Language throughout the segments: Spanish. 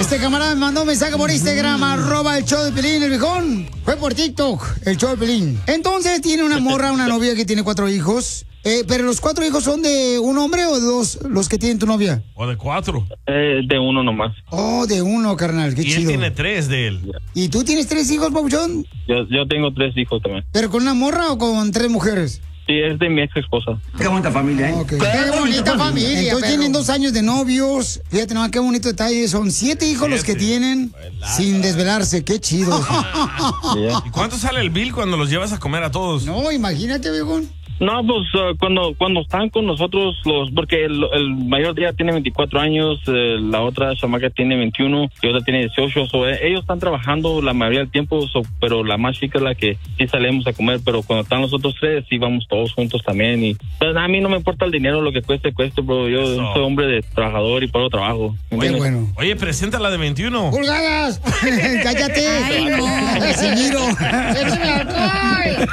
Este camarada me mandó un mensaje por Instagram, @el show de Pelín, el viejón. Fue por TikTok, el show de Pelín. Entonces tiene una morra, una novia que tiene 4 hijos. Pero los 4 hijos son de un hombre o de 2 los que tienen tu novia. O de 4. De 1 nomás. Oh, de 1, carnal, qué y chido. Y él tiene 3 de él. ¿Y tú tienes 3 hijos, papuchón? Yo tengo 3 hijos también. ¿Pero con una morra o con 3 mujeres? Sí, es de mi ex esposa. Qué bonita familia, ¿eh? Okay. Qué bonita familia. Entonces tienen 2 años de novios. Fíjate, no, qué bonito detalle. Son 7 hijos los que tienen sin desvelarse. Qué chido. ¿Y cuánto sale el bill cuando los llevas a comer a todos? No, imagínate, viejón. No, pues cuando están con nosotros, porque el mayor día tiene 24 años, la otra chamaca tiene 21 y otra tiene 18. Ellos están trabajando la mayoría del tiempo, pero la más chica es la que sí salimos a comer, pero cuando están los otros 3 sí vamos todos juntos también. Y pues, a mí no me importa el dinero, lo que cueste, bro. Yo soy hombre de trabajador y puro trabajo. Qué bueno. Oye, presenta la de 21. ¡Pulgadas! ¡Cállate! ¡Ay, no! ¡Casimiro! ¡Échame alcohol!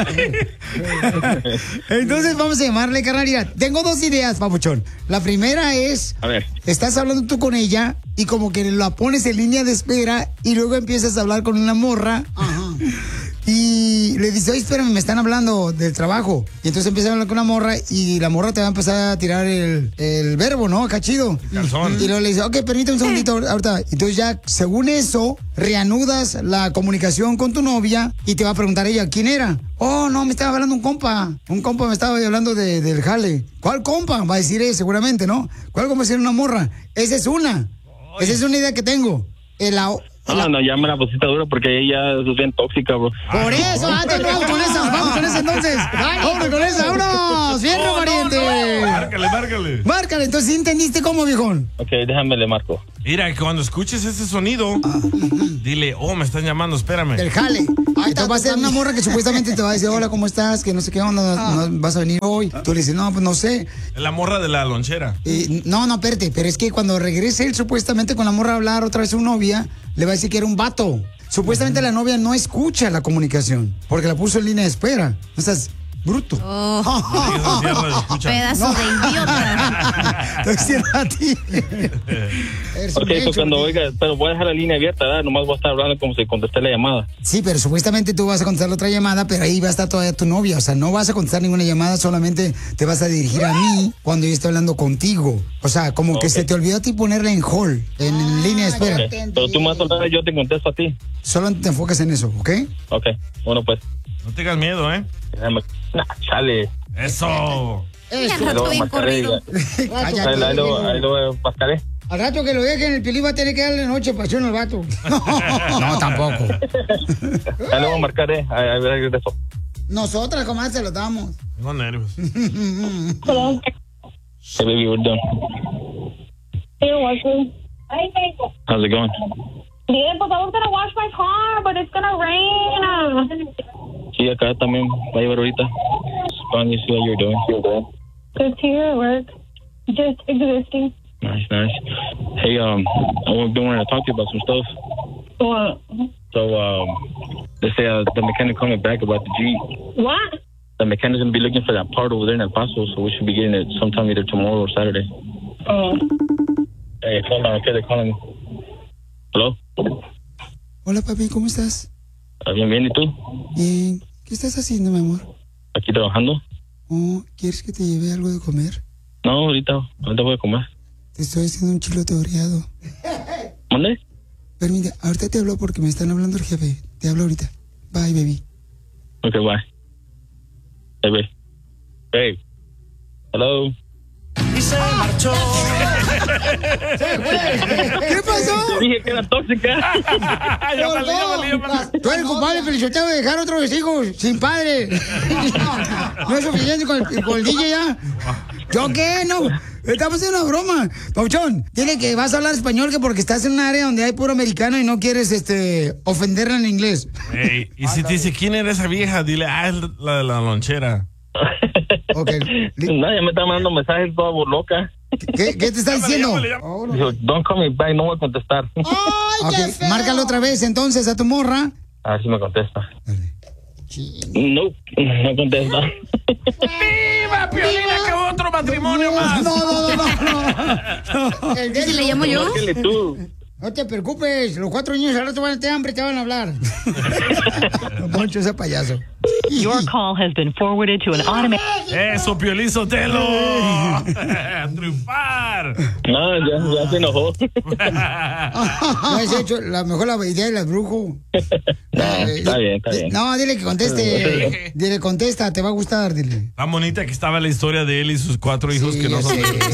Entonces vamos a llamarle, carnal. Mira, tengo 2 ideas, papuchón. La primera es, a ver, estás hablando tú con ella y como que la pones en línea de espera y luego empiezas a hablar con una morra. Ajá. Y le dice, oye, espérame, me están hablando del trabajo. Y entonces empieza a hablar con una morra y la morra te va a empezar a tirar el verbo, ¿no? Acá chido. Calzón. Y luego le dice, ok, permíteme un segundito ahorita. Entonces ya, según eso, reanudas la comunicación con tu novia y te va a preguntar ella, ¿quién era? Oh, no, me estaba hablando un compa. Un compa me estaba hablando del jale. ¿Cuál compa? Va a decir seguramente, ¿no? ¿Cuál compa va a decir una morra? Esa es una. Esa es una idea que tengo. No, ya me la pusiste dura porque ella es bien tóxica, bro. Por eso, vamos con esa entonces. Vámonos con esa, vámonos. Fierro, pariente. Márcale, entonces, ¿sí entendiste cómo, viejón? Ok, déjame le marco. Mira, cuando escuches ese sonido, dile, me están llamando, espérame. El jale. Entonces va a ser una morra que supuestamente te va a decir, hola, ¿cómo estás? Que no sé qué onda, no vas a venir hoy. Tú le dices, no, pues no sé. La morra de la lonchera. No, espérate, pero es que cuando regrese él supuestamente con la morra a hablar otra vez a su novia, le va a decir que era un vato. Supuestamente la novia no escucha la comunicación, porque la puso en línea de espera. O sea, bruto. Pedazo de idiota. Te decía a ti. Ok, pues cuando oiga, pero voy a dejar la línea abierta, ¿verdad? Nomás voy a estar hablando como si contesté la llamada. Sí, pero supuestamente tú vas a contestar la otra llamada, pero ahí va a estar todavía tu novia. O sea, no vas a contestar ninguna llamada, solamente te vas a dirigir a mí cuando yo esté hablando contigo. O sea, como que se te olvidó a ti ponerla en hold, en línea de espera. Okay. Pero tú más o menos yo te contesto a ti. Solo te enfocas en eso, ¿ok? Ok, bueno pues. No tengas miedo, ¿eh? Chale. Eso. Ahí lo pascaré. Al rato que lo dejen, el Piolín va a tener que darle noche pasión al vato. No, tampoco. Ahí lo voy a marcar, a ver eso. Nosotras, comadre, se lo damos. Tengo nervios. Hey, baby, we're done. You're welcome. How's it going? Bien, pues I was gonna wash my car, but it's gonna rain. Sí, acá también va a llevar ahorita. Fun, you see how you're doing. Good to hear at work. Just existing. Nice. Hey, I've been wanting to talk to you about some stuff. What? So, they say the mechanic called me back about the Jeep. What? The mechanic's gonna be looking for that part over there in El Paso, so we should be getting it sometime either tomorrow or Saturday. Oh. Hey, hold on, okay, they're calling me. ¿Hello? Hola, papi, ¿cómo estás? Bien, ¿y tú? Bien. ¿Qué estás haciendo, mi amor? Aquí trabajando. Oh, ¿quieres que te lleve algo de comer? No, ahorita voy a comer. Te estoy haciendo un chilote oreado. ¿Dónde? Permite, ahorita te hablo porque me están hablando el jefe. Te hablo ahorita. Bye, baby. Ok, bye. Hey, babe. Babe. Hello. Y se marchó. ¿Qué pasó? Te dije que era tóxica. Tú eres culpable, Feliciteo, de dejar otros hijos sin padre. No es suficiente con el DJ ya. ¿Yo qué? No. Estamos haciendo una broma. Pauchón, dile que vas a hablar español que porque estás en un área donde hay puro americano y no quieres ofenderla en inglés. Hey, y si te dice quién era esa vieja, dile, es la de la lonchera. Okay. No, ya me está mandando mensajes toda loca. ¿Qué te está diciendo? Dijo, don't call me back, no voy a contestar. Okay, márcalo otra vez entonces a tu morra. A ver si me contesta. No contesta. ¡Viva, Piolín! ¡Acabó otro matrimonio más! No. ¿Y si le llamo yo? Márcale tú. No te preocupes, los 4 niños al rato van a tener hambre, te van a hablar. Poncho, ese payaso. Your call has been forwarded to an automated... ¡Eso, Piolín Sotelo! ¡A triunfar! No, ya se enojó. No has hecho la mejor la idea del brujo. Está bien. No, dile que conteste. Dile, contesta, te va a gustar, dile. Tan bonita que estaba la historia de él y sus 4 hijos Sí, que no ya son...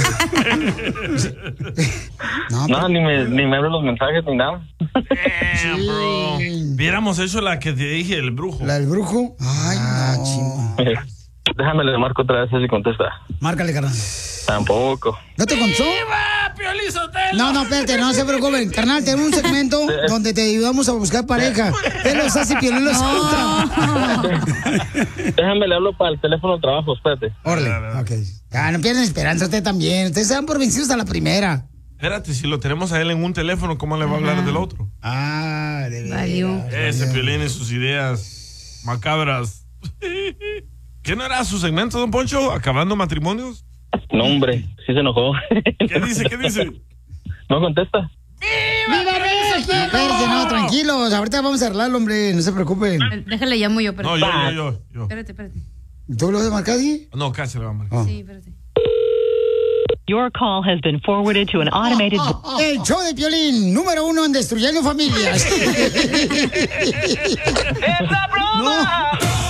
No, ni me abren los mensajes ni nada. Damn, bro. Viéramos hecho la que te dije, el brujo. ¿La del brujo? Ay, no, chino. Déjame le marco otra vez si contesta. Márcale, carnal. Tampoco. ¿No te contó? ¡Viva, Piolín Sotelo! No, espérate, no se preocupen. Carnal, tenemos un segmento donde te ayudamos a buscar pareja. Él los hace y Piolín los otra. Déjame le hablo para el teléfono de trabajo, espérate. Órale, ok. Ya, no pierdan esperanza usted también. Ustedes se dan por vencidos a la primera. Espérate, si lo tenemos a él en un teléfono, ¿cómo le va a hablar del otro? Ah, de verdad. Valió. Ese Piolín y sus ideas macabras. ¿Qué no era su segmento, don Poncho? ¿Acabando matrimonios? No, hombre, sí se enojó. ¿Qué dice? No contesta. ¡Viva México! Espérate, no, tranquilos. Ahorita vamos a arreglarlo, hombre. No se preocupen. Déjale, llamo yo, pero. No, yo. Espérate. ¿Tú lo vas a marcar, sí? No, casi le va a marcar. Sí, espérate. Your call has been forwarded to an automated... El show de Piolín, número 1 en destruyendo familias. ¡Esa broma!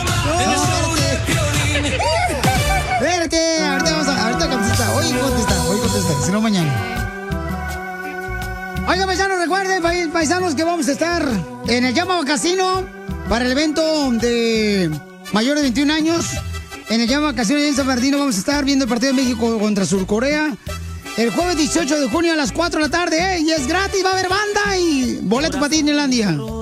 Espérate, ahorita contesta. Hoy contesta, si no mañana. Oiga, paisanos, recuerden, paisanos, que vamos a estar en el Llama Casino para el evento de mayores de 21 años. En el Llama Casino en San Bernardino vamos a estar viendo el partido de México contra Surcorea el jueves 18 de junio a las 4 de la tarde, ¿eh? Y es gratis, va a haber banda y boleto para ti en Disneylandia.